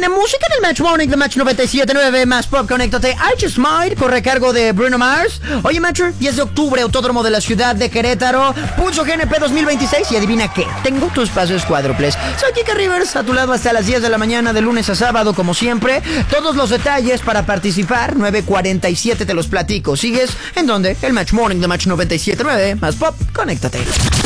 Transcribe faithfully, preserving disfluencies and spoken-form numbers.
buena música en el Match Morning de Match noventa y siete punto nueve más pop. Conéctate. I Just Might, corre a cargo de Bruno Mars. Oye, Matcher, diez de octubre, Autódromo de la Ciudad de Querétaro, Pulso G N P dos mil veintiséis. Y adivina qué, tengo tus pases cuádruples. Soy Kika Rivers, a tu lado hasta las diez de la mañana, de lunes a sábado, como siempre. Todos los detalles para participar, nueve cuarenta y siete te los platico. ¿Sigues en dónde? El Match Morning de Match noventa y siete punto nueve más pop. Conéctate.